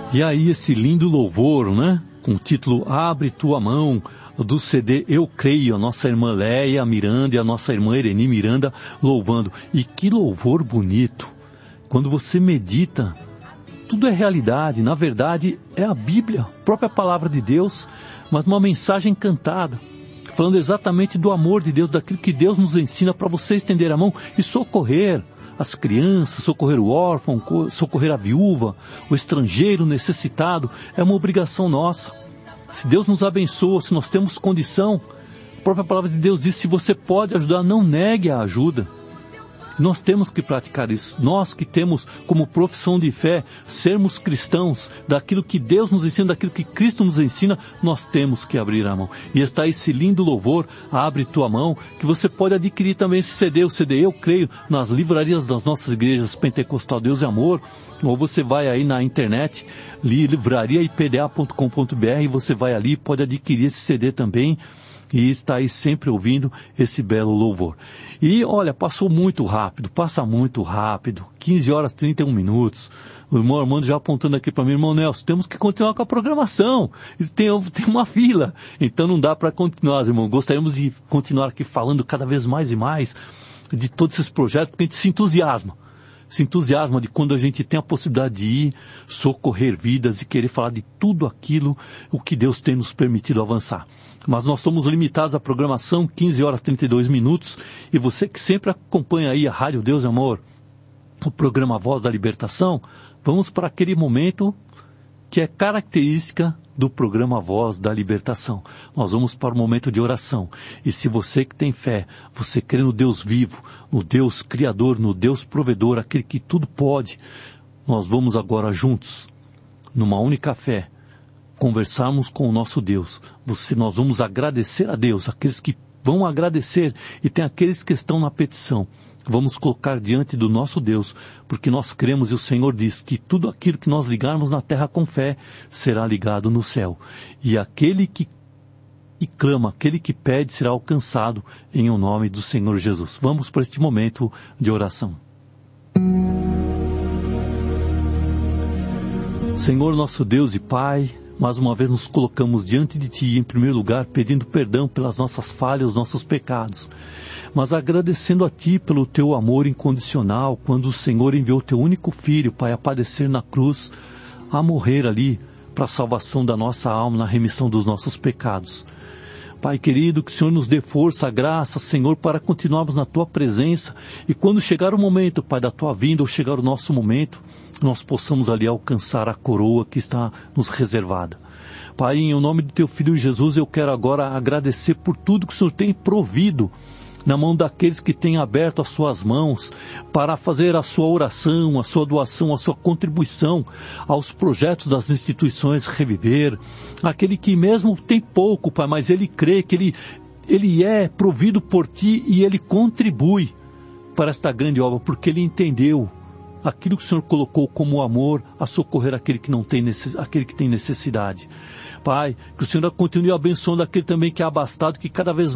E aí esse lindo louvor, né? Com o título Abre Tua Mão, do CD Eu Creio, a nossa irmã Léia Miranda e a nossa irmã Ereni Miranda louvando. E que louvor bonito! Quando você medita, tudo é realidade, na verdade é a Bíblia, a própria palavra de Deus, mas uma mensagem cantada, falando exatamente do amor de Deus, daquilo que Deus nos ensina para você estender a mão e socorrer as crianças, socorrer o órfão, socorrer a viúva, o estrangeiro necessitado, é uma obrigação nossa. Se Deus nos abençoa, se nós temos condição, a própria palavra de Deus diz, se você pode ajudar, não negue a ajuda. Nós temos que praticar isso. Nós que temos como profissão de fé sermos cristãos, daquilo que Deus nos ensina, daquilo que Cristo nos ensina, nós temos que abrir a mão. E está esse lindo louvor, Abre Tua Mão, que você pode adquirir também esse CD, o CD Eu Creio, nas livrarias das nossas igrejas Pentecostal Deus e Amor, ou você vai aí na internet, livrariaipda.com.br, e você vai ali, pode adquirir esse CD também, e está aí sempre ouvindo esse belo louvor. E olha, passa muito rápido, 15 horas e 31 minutos. O irmão Armando já apontando aqui para mim, irmão Nelson, temos que continuar com a programação, tem uma fila, então não dá para continuar, irmão. Gostaríamos de continuar aqui falando cada vez mais e mais de todos esses projetos, porque a gente se entusiasma de quando a gente tem a possibilidade de ir socorrer vidas e querer falar de tudo aquilo o que Deus tem nos permitido avançar. Mas nós somos limitados à programação, 15 horas e 32 minutos, e você que sempre acompanha aí a Rádio Deus e Amor, o programa Voz da Libertação, vamos para aquele momento que é característica do programa Voz da Libertação. Nós vamos para o momento de oração. E se você que tem fé, você crê no Deus vivo, no Deus Criador, no Deus Provedor, aquele que tudo pode, nós vamos agora juntos, numa única fé, conversarmos com o nosso Deus. Nós vamos agradecer a Deus, aqueles que vão agradecer, e tem aqueles que estão na petição. Vamos colocar diante do nosso Deus, porque nós cremos e o Senhor diz que tudo aquilo que nós ligarmos na terra com fé, será ligado no céu. E aquele que clama, aquele que pede, será alcançado em o nome do Senhor Jesus. Vamos para este momento de oração. Senhor nosso Deus e Pai, mais uma vez nos colocamos diante de Ti, em primeiro lugar, pedindo perdão pelas nossas falhas, nossos pecados, mas agradecendo a Ti pelo Teu amor incondicional, quando o Senhor enviou Teu único Filho, Pai, a padecer na cruz, a morrer ali, para a salvação da nossa alma, na remissão dos nossos pecados. Pai querido, que o Senhor nos dê força, graça, Senhor, para continuarmos na Tua presença, e quando chegar o momento, Pai, da Tua vinda, ou chegar o nosso momento, nós possamos ali alcançar a coroa que está nos reservada. Pai, em nome do Teu Filho Jesus, eu quero agora agradecer por tudo que o Senhor tem provido na mão daqueles que têm aberto as suas mãos para fazer a sua oração, a sua doação, a sua contribuição aos projetos das instituições Reviver. Aquele que mesmo tem pouco, Pai, mas ele crê que ele é provido por Ti e ele contribui para esta grande obra, porque ele entendeu aquilo que o Senhor colocou como amor a socorrer aquele que tem necessidade. Pai, que o Senhor continue abençoando aquele também que é abastado, que cada vez